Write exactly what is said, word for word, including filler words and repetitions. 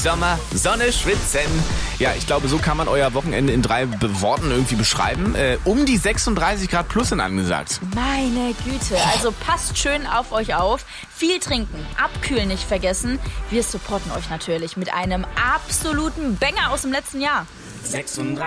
Sommer, Sonne, Schwitzen. Ja, ich glaube, so kann man euer Wochenende in drei Worten irgendwie beschreiben. Äh, um die sechsunddreißig Grad plus sind angesagt. Meine Güte, also passt schön auf euch auf. Viel trinken, abkühlen nicht vergessen. Wir supporten euch natürlich mit einem absoluten Banger aus dem letzten Jahr. sechsunddreißig